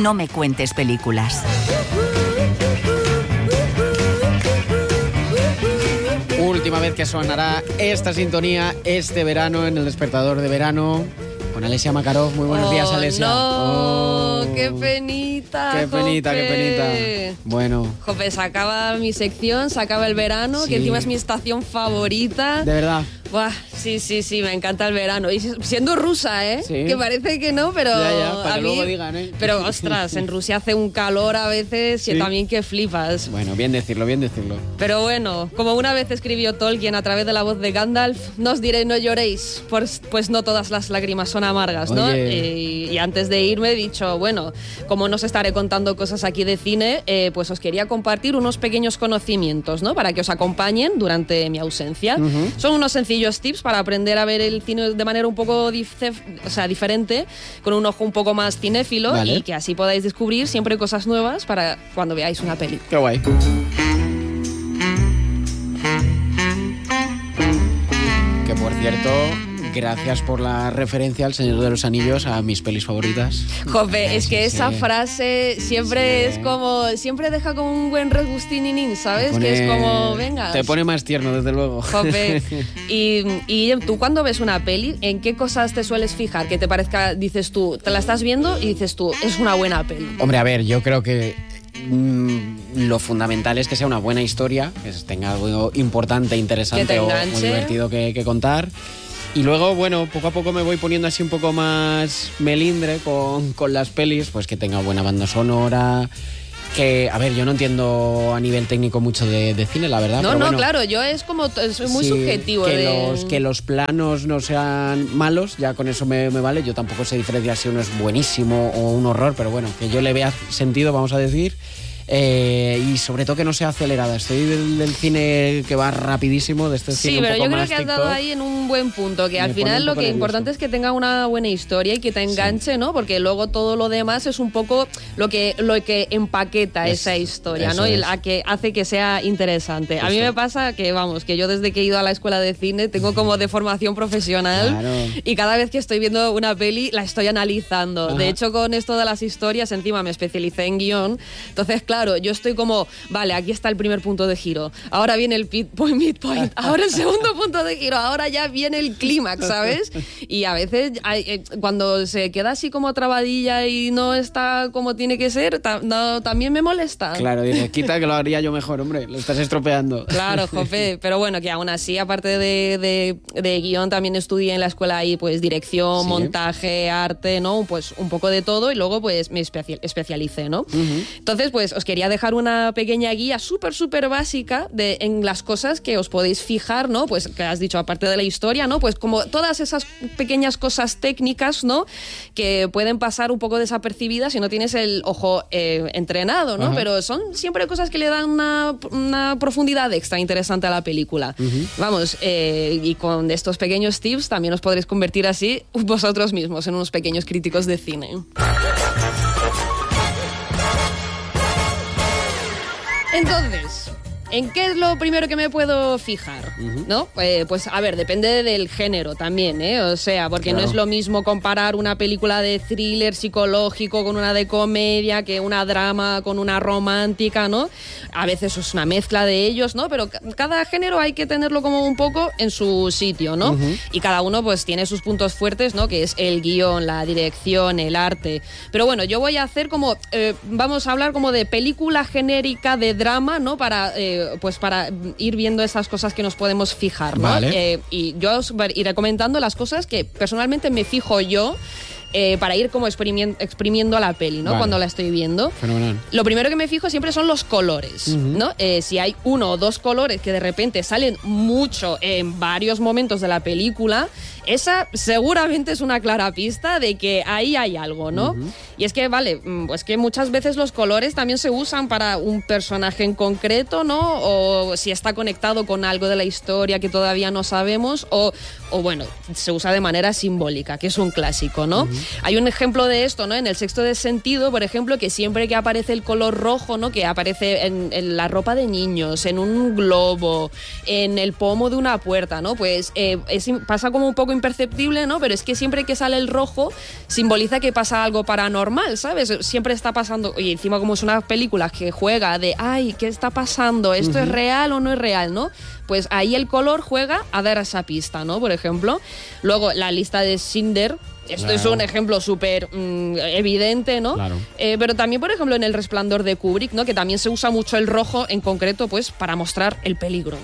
No me cuentes películas. Última vez que sonará esta sintonía este verano en el Despertador de Verano con Alesia Makarov. Muy buenos días, Alesia. No, qué penita. Qué penita, Jope. qué penita. Bueno. Jope, se acaba mi sección, se acaba el verano, Sí. que encima es mi estación favorita. De verdad. Buah, sí, me encanta el verano. Y siendo rusa, ¿eh? Sí. Que parece que no, pero Ya, para a que mí... luego digan, ¿eh? Pero, ostras, en Rusia hace un calor a veces que Sí. también que flipas. Bueno, bien decirlo, bien decirlo. Pero bueno, como una vez escribió Tolkien a través de la voz de Gandalf, no os diré no lloréis, pues no todas las lágrimas son amargas, ¿no? Oye. Y antes de irme he dicho, bueno, como no os estaré contando cosas aquí de cine, pues os quería compartir unos pequeños conocimientos, ¿no? Para que os acompañen durante mi ausencia. Son unos sencillos tips para aprender a ver el cine de manera un poco diferente, con un ojo un poco más cinéfilo, Vale. y que así podáis descubrir siempre cosas nuevas para cuando veáis una peli. Qué guay. Que por cierto, gracias por la referencia al Señor de los Anillos, a mis pelis favoritas. Jope, es que Sí, esa sí. frase siempre Sí. es como, siempre deja como un buen regustininín, ¿sabes? Pone- Que es como, venga. Te pone más tierno, desde luego. Jope. Y tú cuando ves una peli, ¿en qué cosas te sueles fijar? Que te parezca, dices tú, te la estás viendo y dices tú, es una buena peli. Hombre, a ver, yo creo que lo fundamental es que sea una buena historia, que tenga algo importante, Que interesante te o muy enganche. divertido que contar. Y luego, bueno, poco a poco me voy poniendo así un poco más melindre con las pelis, pues que tenga buena banda sonora. Que, a ver, yo no entiendo a nivel técnico mucho de cine, la verdad. No, pero no, bueno, claro, yo es como, es muy sí, subjetivo. que los planos no sean malos, ya con eso me vale. Yo tampoco sé diferenciar si uno es buenísimo o un horror, pero bueno, que yo le vea sentido, vamos a decir. Y sobre todo que no sea acelerada. Estoy del cine que va rapidísimo, de este Sí, cine un pero poco yo creo más que has dado TikTok. ahí en un buen punto, que Me al pone final un lo poco que nervioso. importante es que tenga una buena historia y que te enganche, ¿no? Porque luego todo lo demás es un poco lo que empaqueta esa historia, eso ¿no? Y es. la que hace que sea interesante. A mí Justo. me pasa que, vamos, que yo desde que he ido a la escuela de cine tengo como de formación profesional Claro. y cada vez que estoy viendo una peli la estoy analizando. Ajá. De hecho, con esto de las historias, encima me especialicé en guión. Entonces, claro, yo estoy como, vale, aquí está el primer punto de giro. Ahora viene el midpoint. Ahora el segundo punto de giro. Ahora ya viene el clímax, ¿sabes? Y a veces, cuando se queda así como trabadilla y no está como tiene que ser, también me molesta. Claro, dices, quita que lo haría yo mejor, hombre, lo estás estropeando. Claro, Jope, pero bueno, que aún así, aparte de guión, también estudié en la escuela ahí, pues dirección, Sí. montaje, arte, ¿no? Pues un poco de todo y luego pues me especialicé, ¿no? Entonces, pues os quería dejar una pequeña guía súper básica en las cosas que os podéis fijar, ¿no? Pues que has dicho, aparte de la historia, ¿no? Pues como todas esas pequeñas cosas técnicas, ¿no? Que pueden pasar un poco desapercibidas si no tienes el ojo entrenado, ¿no? Ajá. Pero son siempre cosas que le dan una profundidad extra interesante a la película. Vamos, y con estos pequeños tips también os podréis convertir así vosotros mismos en unos pequeños críticos de cine. Entonces, ¿en qué es lo primero que me puedo fijar? ¿No? Pues a ver, depende del género también, ¿eh? O sea, porque Claro. no es lo mismo comparar una película de thriller psicológico con una de comedia, que una drama con una romántica, ¿no? A veces es una mezcla de ellos, ¿no? Pero cada género hay que tenerlo como un poco en su sitio, ¿no? Y cada uno pues tiene sus puntos fuertes, ¿no? Que es el guión, la dirección, el arte. Pero bueno, yo voy a hacer como, vamos a hablar como de película genérica de drama, ¿no? Para ir viendo esas cosas que nos podemos fijar, ¿no? Vale. Y yo os iré comentando las cosas que personalmente me fijo yo para ir como exprimiendo a la peli, ¿no? Vale. Cuando la estoy viendo. Fenomenal. Lo primero que me fijo siempre son los colores, ¿no? Si hay uno o dos colores que de repente salen mucho en varios momentos de la película, esa seguramente es una clara pista de que ahí hay algo, ¿no? Y es que, vale, pues que muchas veces los colores también se usan para un personaje en concreto, ¿no? O si está conectado con algo de la historia que todavía no sabemos, o bueno, se usa de manera simbólica, que es un clásico, ¿no? Hay un ejemplo de esto, ¿no? En El sexto sentido, por ejemplo, que siempre que aparece el color rojo, ¿no? Que aparece en la ropa de niños, en un globo, en el pomo de una puerta, ¿no? Pues pasa como un poco imperceptible, ¿no? Pero es que siempre que sale el rojo simboliza que pasa algo paranormal, ¿sabes? Siempre está pasando, y encima como es una película que juega de, ay, ¿qué está pasando? ¿Esto es real o no es real, no? Pues ahí el color juega a dar esa pista, ¿no? Por ejemplo. Luego, la lista de Schindler. Esto es un ejemplo súper evidente, ¿no? Claro. Pero también, por ejemplo, en El resplandor de Kubrick, ¿no? Que también se usa mucho el rojo en concreto, pues, para mostrar el peligro.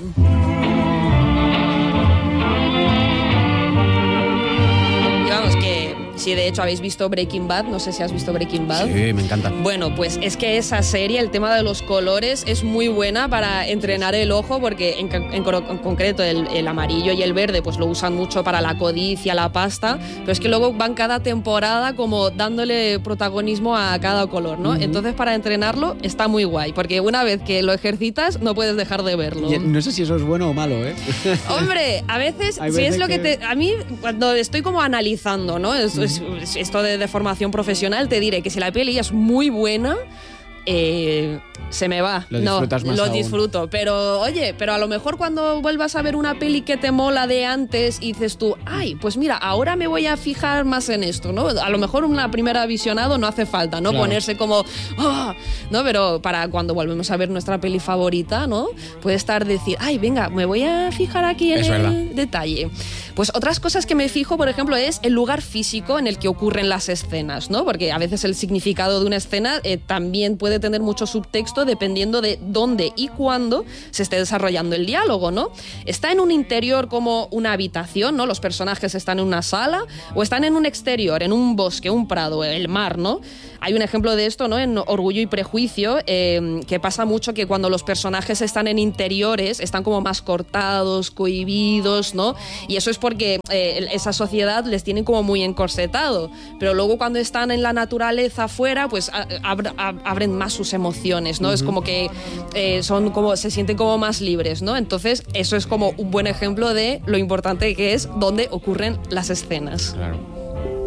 Y vamos, que si de hecho habéis visto Breaking Bad, no sé si has visto Breaking Bad. Sí, me encanta. Bueno, pues es que esa serie, el tema de los colores, es muy buena para entrenar el ojo, porque en concreto el amarillo y el verde pues lo usan mucho para la codicia, la pasta, pero es que luego van cada temporada como dándole protagonismo a cada color, ¿no? Entonces para entrenarlo está muy guay, porque una vez que lo ejercitas no puedes dejar de verlo. Y no sé si eso es bueno o malo, ¿eh? Hombre, a veces, si es lo que a mí, cuando estoy como analizando, ¿no? Esto de formación profesional, te diré que si la peli es muy buena, se me va. Lo disfrutas más lo aún. disfruto. Pero, oye, pero a lo mejor cuando vuelvas a ver una peli que te mola de antes y dices tú, ay, pues mira, ahora me voy a fijar más en esto, ¿no? A lo mejor una primera visionado no hace falta, ¿no? Claro. Ponerse como, ¡oh! ¿No? Pero para cuando volvemos a ver nuestra peli favorita, ¿no? Puede estar decir, ay, venga, me voy a fijar aquí en el detalle. Pues otras cosas que me fijo, por ejemplo, es el lugar físico en el que ocurren las escenas, ¿no? Porque a veces el significado de una escena también puede tener mucho subtexto dependiendo de dónde y cuándo se esté desarrollando el diálogo, ¿no? ¿Está en un interior como una habitación, ¿no? Los personajes están en una sala, o están en un exterior, en un bosque, un prado, el mar, ¿no? Hay un ejemplo de esto, ¿no? En Orgullo y Prejuicio, que pasa mucho que cuando los personajes están en interiores están como más cortados, cohibidos, ¿no? Y eso es porque esa sociedad les tiene como muy encorsetado. Pero luego cuando están en la naturaleza afuera, pues abren más sus emociones, ¿no? Es como que se sienten como más libres, ¿no? Entonces eso es como un buen ejemplo de lo importante que es dónde ocurren las escenas. Claro.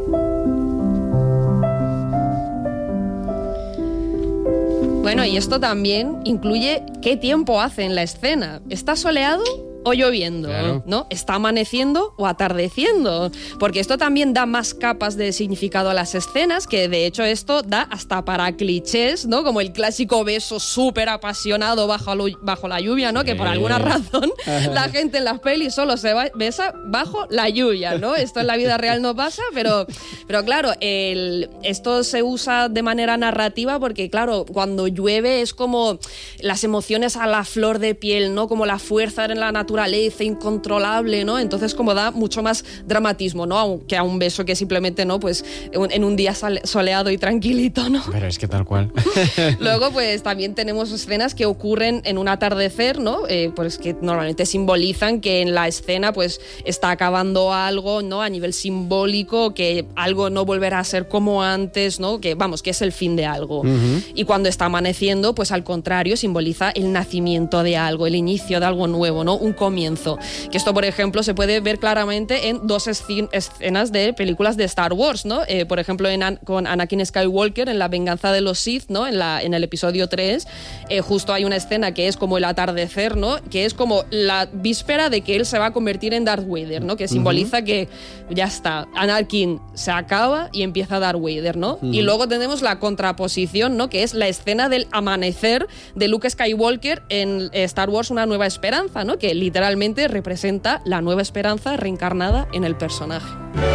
Bueno, y esto también incluye qué tiempo hace en la escena. ¿Está soleado o lloviendo? Claro. ¿No? ¿Está amaneciendo o atardeciendo? Porque esto también da más capas de significado a las escenas, que de hecho esto da hasta para clichés, ¿no? Como el clásico beso súper apasionado bajo la lluvia, ¿no? Que por alguna razón la gente en las pelis solo se besa bajo la lluvia, ¿no? Esto en la vida real no pasa, pero claro, esto se usa de manera narrativa porque, claro, cuando llueve es como las emociones a la flor de piel, ¿no? Como la fuerza en la naturaleza incontrolable, ¿no? Entonces como da mucho más dramatismo, ¿no? Que a un beso que simplemente, ¿no? Pues en un día soleado y tranquilito, ¿no? Pero es que tal cual. Luego pues también tenemos escenas que ocurren en un atardecer, ¿no? Pues que normalmente simbolizan que en la escena pues está acabando algo, ¿no? A nivel simbólico, que algo no volverá a ser como antes, ¿no? Que vamos, que es el fin de algo. Y cuando está amaneciendo, pues al contrario, simboliza el nacimiento de algo, el inicio de algo nuevo, ¿no? Un comienzo. Que esto, por ejemplo, se puede ver claramente en dos escenas de películas de Star Wars, ¿no? Por ejemplo, con Anakin Skywalker en La venganza de los Sith, ¿no? En el episodio 3, justo hay una escena que es como el atardecer, ¿no? Que es como la víspera de que él se va a convertir en Darth Vader, ¿no? Que simboliza que ya está, Anakin se acaba y empieza Darth Vader, ¿no? Y luego tenemos la contraposición, ¿no? Que es la escena del amanecer de Luke Skywalker en Star Wars Una nueva esperanza, ¿no? Que literalmente representa la nueva esperanza reencarnada en el personaje.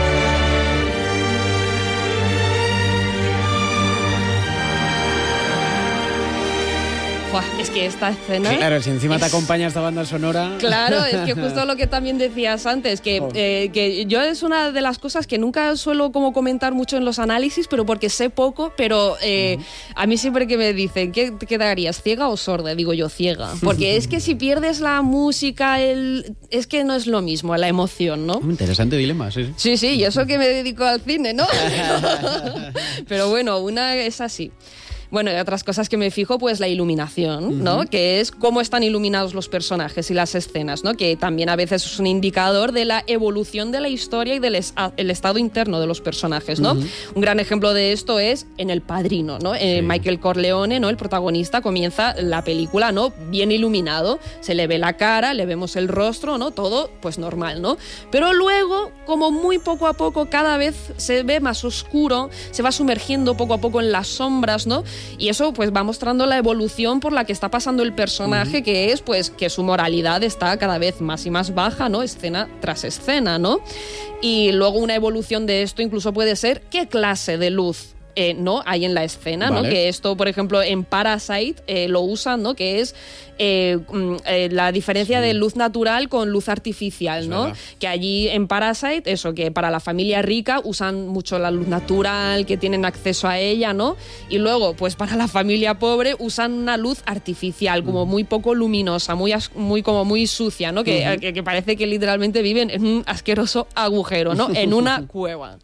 Buah, es que esta escena... Claro, si encima te acompaña esta banda sonora... Claro, es que justo lo que también decías antes, que yo es una de las cosas que nunca suelo como comentar mucho en los análisis, pero porque sé poco, pero a mí siempre que me dicen, ¿qué te quedarías, ciega o sorda? Digo yo, ciega. Porque es que si pierdes la música, es que no es lo mismo, la emoción, ¿no? Interesante dilema, sí. Sí, y eso que me dedico al cine, ¿no? Pero bueno, una es así. Bueno, y otras cosas que me fijo, pues la iluminación, ¿no? Que es cómo están iluminados los personajes y las escenas, ¿no? Que también a veces es un indicador de la evolución de la historia y del el estado interno de los personajes, ¿no? Un gran ejemplo de esto es en El Padrino, ¿no? Michael Corleone, ¿no? El protagonista comienza la película, ¿no? Bien iluminado, se le ve la cara, le vemos el rostro, ¿no? Todo, pues normal, ¿no? Pero luego, como muy poco a poco, cada vez se ve más oscuro, se va sumergiendo poco a poco en las sombras, ¿no? Y eso pues va mostrando la evolución por la que está pasando el personaje, que es pues que su moralidad está cada vez más y más baja, ¿no? Escena tras escena, ¿no? Y luego una evolución de esto incluso puede ser qué clase de luz ¿no? hay en la escena, ¿no? Que esto, por ejemplo, en Parasite lo usan, ¿no? Que es la diferencia de luz natural con luz artificial, ¿no? Que allí en Parasite, eso, que para la familia rica usan mucho la luz natural, que tienen acceso a ella, ¿no? Y luego, pues para la familia pobre usan una luz artificial, como muy poco luminosa, muy sucia, ¿no? Que parece que literalmente viven en un asqueroso agujero, ¿no? En una cueva.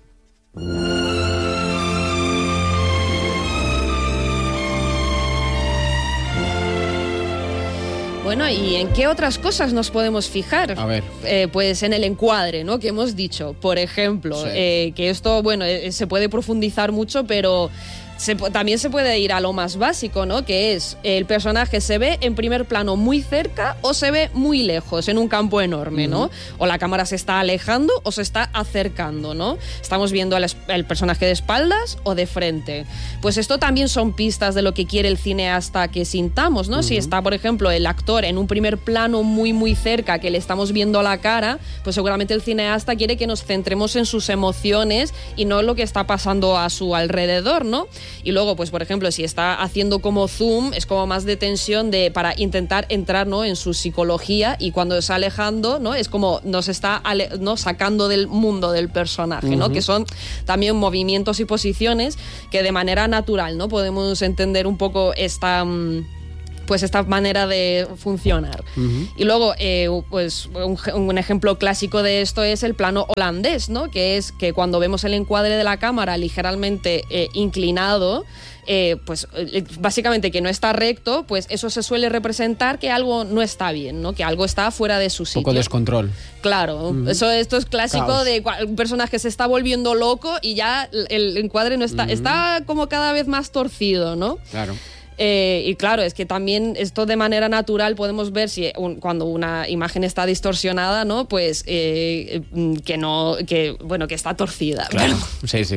Bueno, ¿y en qué otras cosas nos podemos fijar? A ver. Pues en el encuadre, ¿no? Que hemos dicho, por ejemplo, que esto, bueno, se puede profundizar mucho, pero también se puede ir a lo más básico, ¿no? Que es, el personaje se ve en primer plano muy cerca o se ve muy lejos, en un campo enorme, ¿no? O la cámara se está alejando o se está acercando, ¿no? Estamos viendo al personaje de espaldas o de frente. Pues esto también son pistas de lo que quiere el cineasta que sintamos, ¿no? Si está, por ejemplo, el actor en un primer plano muy cerca, que le estamos viendo la cara, pues seguramente el cineasta quiere que nos centremos en sus emociones y no en lo que está pasando a su alrededor, ¿no? Y luego, pues por ejemplo, si está haciendo como zoom, es como más de tensión para intentar entrar, ¿no? en su psicología, y cuando está alejando, ¿no? es como nos está ¿no? sacando del mundo del personaje, ¿no? Que son también movimientos y posiciones que de manera natural, ¿no? podemos entender un poco esta manera de funcionar. Y luego, pues un ejemplo clásico de esto es el plano holandés, ¿no? Que es que cuando vemos el encuadre de la cámara ligeramente inclinado, pues básicamente que no está recto, pues eso se suele representar que algo no está bien, ¿no? Que algo está fuera de su sitio. Un poco descontrol. Claro, esto es clásico. Caos. De un personaje se está volviendo loco y ya el encuadre no está como cada vez más torcido, ¿no? Claro. Y claro, es que también esto de manera natural podemos ver si cuando una imagen está distorsionada, ¿no? Pues que está torcida. Claro, sí.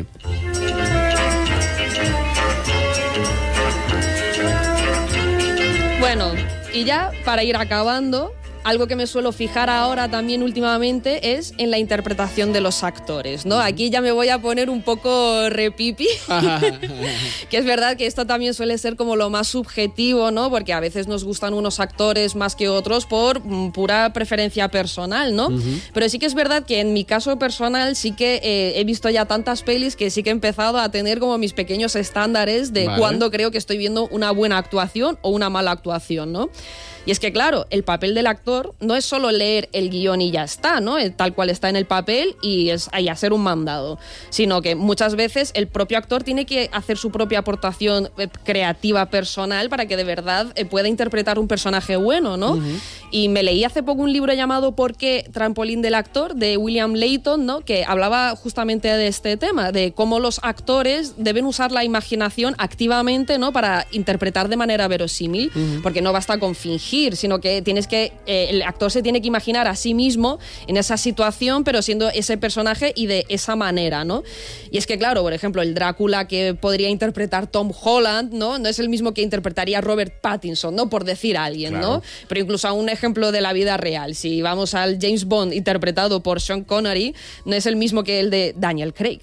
Bueno, y ya para ir acabando, algo que me suelo fijar ahora también últimamente es en la interpretación de los actores, ¿no? Aquí ya me voy a poner un poco repipi, que es verdad que esto también suele ser como lo más subjetivo, ¿no? Porque a veces nos gustan unos actores más que otros por pura preferencia personal, ¿no? Pero sí que es verdad que en mi caso personal sí que he visto ya tantas pelis que sí que he empezado a tener como mis pequeños estándares de cuándo creo que estoy viendo una buena actuación o una mala actuación, ¿no? Y es que, claro, el papel del actor no es solo leer el guión y ya está, ¿no? Tal cual está en el papel y hacer un mandado, sino que muchas veces el propio actor tiene que hacer su propia aportación creativa personal para que de verdad pueda interpretar un personaje bueno, ¿no? Y me leí hace poco un libro llamado ¿Por qué trampolín del actor?, de William Layton, ¿no? Que hablaba justamente de este tema, de cómo los actores deben usar la imaginación activamente, ¿no? Para interpretar de manera verosímil, porque no basta con fingir, sino que el actor se tiene que imaginar a sí mismo en esa situación, pero siendo ese personaje y de esa manera, ¿no? Y es que, claro, por ejemplo, el Drácula que podría interpretar Tom Holland, ¿no? No es el mismo que interpretaría Robert Pattinson, ¿no? Por decir a alguien, claro, ¿no? Pero incluso a un ejemplo de la vida real, si vamos al James Bond interpretado por Sean Connery, no es el mismo que el de Daniel Craig.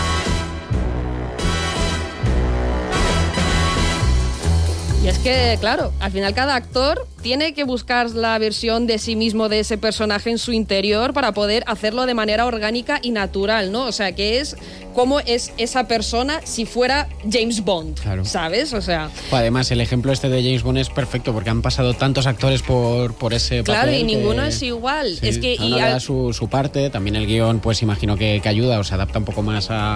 Y es que, claro, al final cada actor tiene que buscar la versión de sí mismo de ese personaje en su interior para poder hacerlo de manera orgánica y natural, ¿no? O sea, que es cómo es esa persona si fuera James Bond, claro, ¿sabes? O sea... Además, el ejemplo este de James Bond es perfecto porque han pasado tantos actores por ese papel. Claro, y ninguno es igual. Sí, es que le da su parte, también el guión, pues imagino que ayuda o se adapta un poco más a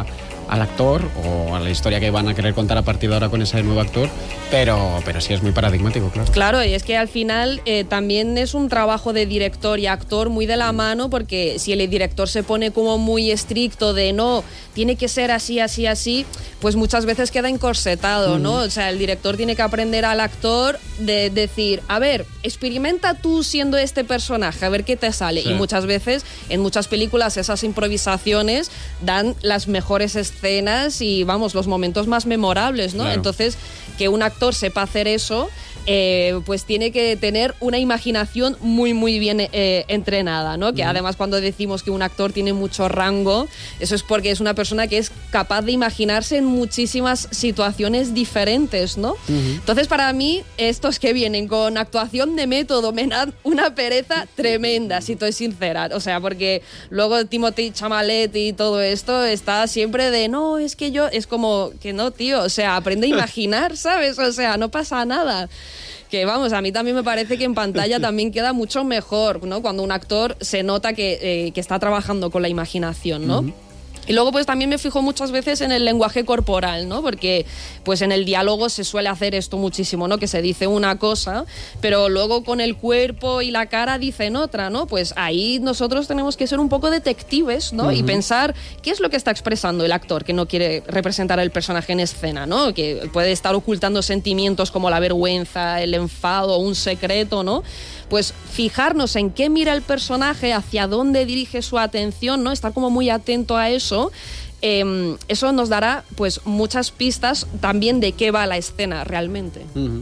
al actor o a la historia que van a querer contar a partir de ahora con ese nuevo actor, pero sí es muy paradigmático, claro. Claro, y es que al final también es un trabajo de director y actor muy de la mano, porque si el director se pone como muy estricto de no, tiene que ser así, así, así, pues muchas veces queda encorsetado, ¿no? O sea, el director tiene que aprender al actor de decir, a ver, experimenta tú siendo este personaje, a ver qué te sale. Sí. Y muchas veces, en muchas películas, esas improvisaciones dan las mejores escenas y, vamos, los momentos más memorables, ¿no? Claro. Entonces, que un actor sepa hacer eso, pues tiene que tener una imaginación muy, muy bien entrenada, ¿no? Que además, cuando decimos que un actor tiene mucho rango, eso es porque es una persona que es capaz de imaginarse en muchísimas situaciones diferentes, ¿no? Entonces, para mí, estos que vienen con actuación de método me dan una pereza tremenda, si estoy sincera. O sea, porque luego Timothée Chalamet y todo esto está siempre de, no, es que yo... Es como que no, tío, o sea, aprende a imaginar, ¿sabes? O sea, no pasa nada. Que vamos, a mí también me parece que en pantalla también queda mucho mejor, ¿no? Cuando un actor se nota que está trabajando con la imaginación, ¿no? Y luego pues también me fijo muchas veces en el lenguaje corporal, ¿no? Porque pues en el diálogo se suele hacer esto muchísimo, ¿no? Que se dice una cosa, pero luego con el cuerpo y la cara dicen otra, ¿no? Pues ahí nosotros tenemos que ser un poco detectives, ¿no? Y pensar qué es lo que está expresando el actor que no quiere representar al personaje en escena, ¿no? Que puede estar ocultando sentimientos como la vergüenza, el enfado, un secreto, ¿no? Pues fijarnos en qué mira el personaje, hacia dónde dirige su atención, ¿no? Estar como muy atento a eso. Eso nos dará pues muchas pistas también de qué va la escena realmente.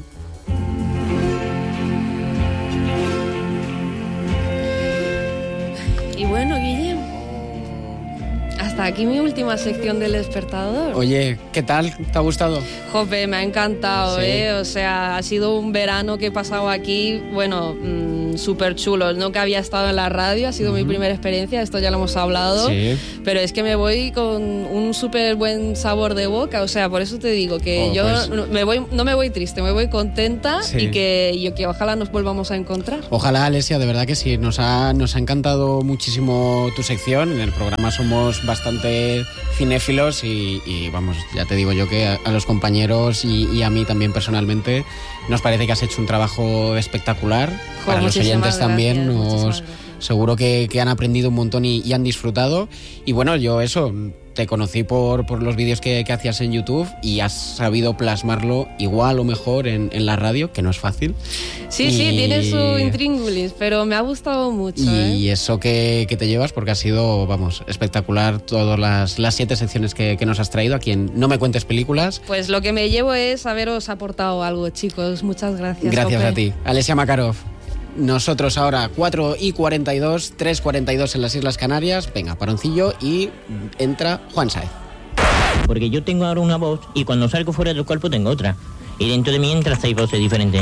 Y bueno, Guillem, hasta aquí mi última sección del Despertador. Oye, ¿qué tal? ¿Te ha gustado? Jope, me ha encantado, sí. O sea, ha sido un verano que he pasado aquí, bueno, súper chulo. No que había estado en la radio, ha sido mi primera experiencia, esto ya lo hemos hablado. Sí. Pero es que me voy con un súper buen sabor de boca, o sea, por eso te digo que yo pues... no me voy triste, me voy contenta, sí. y que ojalá nos volvamos a encontrar. Ojalá, Alesia, de verdad que sí. Nos ha encantado muchísimo tu sección. En el programa somos bastante cinéfilos y vamos, ya te digo yo que a los compañeros y a mí también personalmente nos parece que has hecho un trabajo espectacular. Para los oyentes también, seguro que han aprendido un montón y han disfrutado. Y bueno, yo eso, te conocí por los vídeos que hacías en YouTube y has sabido plasmarlo igual o mejor en la radio, que no es fácil. Sí, tiene su intríngulis, pero me ha gustado mucho. Y eso que te llevas, porque ha sido, vamos, espectacular todas las 7 secciones que nos has traído aquí en No me cuentes películas. Pues lo que me llevo es haberos aportado algo, chicos. Muchas gracias. Gracias a ti. Alesia Makarov. Nosotros ahora 4:42, 3:42 en las Islas Canarias. Venga, paroncillo y entra Juan Saez. Porque yo tengo ahora una voz y cuando salgo fuera del cuerpo tengo otra. Y dentro de mí entran 6 voces diferentes.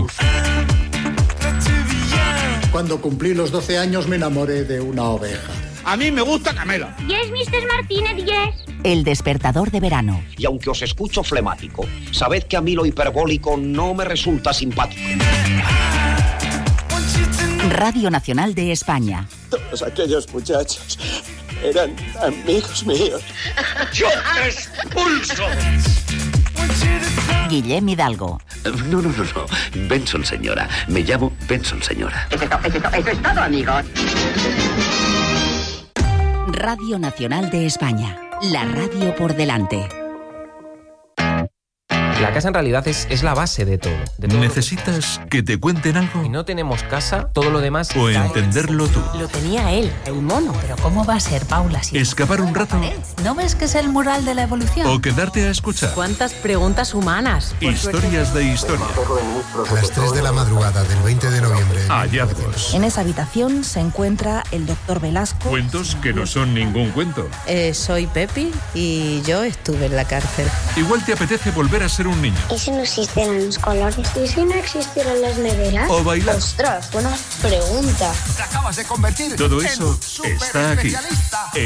Cuando cumplí los 12 años me enamoré de una oveja. A mí me gusta Camela. Yes, Mr. Martínez, yes. El Despertador de Verano. Y aunque os escucho flemático, sabed que a mí lo hiperbólico no me resulta simpático. Radio Nacional de España. Todos aquellos muchachos eran amigos míos. ¡Yo te expulso! Guillem Hidalgo. No. Benson, señora. Me llamo Benson, señora. Eso es todo, amigos. Radio Nacional de España. La radio por delante. La casa en realidad es la base de todo. ¿Necesitas que te cuenten algo? Si no tenemos casa, todo lo demás... O entenderlo tú. Lo tenía él, el mono. Pero ¿cómo va a ser, Paula? Si ¿escapar un rato? ¿No ves que es el mural de la evolución? ¿O quedarte a escuchar? ¿Cuántas preguntas humanas? Historias de historia. A las 3 de la madrugada del 20 de noviembre. Hallazgos. En esa habitación se encuentra el doctor Velasco. Cuentos que no son ningún cuento. Soy Pepi y yo estuve en la cárcel. Igual te apetece volver a ser un niño. ¿Y si no existieran los colores? ¿Y si no existieran las neveras? O bailar. ¡Ostras! Buena pregunta. Te acabas de convertir todo eso está aquí.